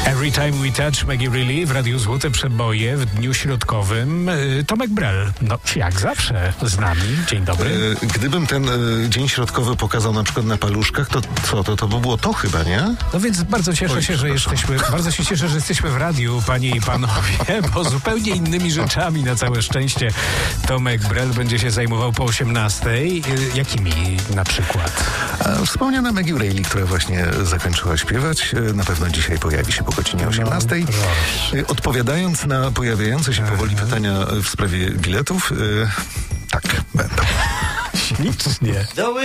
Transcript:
Every Time We Touch Maggie Reilly w Radiu Złote Przeboje w dniu środkowym. Tomek Brel, no jak zawsze z nami. Dzień dobry. Gdybym ten dzień środkowy pokazał na przykład na paluszkach, to co? To by było to chyba, nie? No więc bardzo cieszę się, że jesteśmy w radiu, panie i panowie, bo zupełnie innymi rzeczami na całe szczęście Tomek Brel będzie się zajmował po 18:00. Jakimi na przykład? Wspomniana Maggie Reilly, która właśnie zakończyła śpiewać, na pewno dzisiaj pojawi się po godzinie 18:00. Odpowiadając na pojawiające się powoli pytania w sprawie biletów, tak, będą. Ślicznie.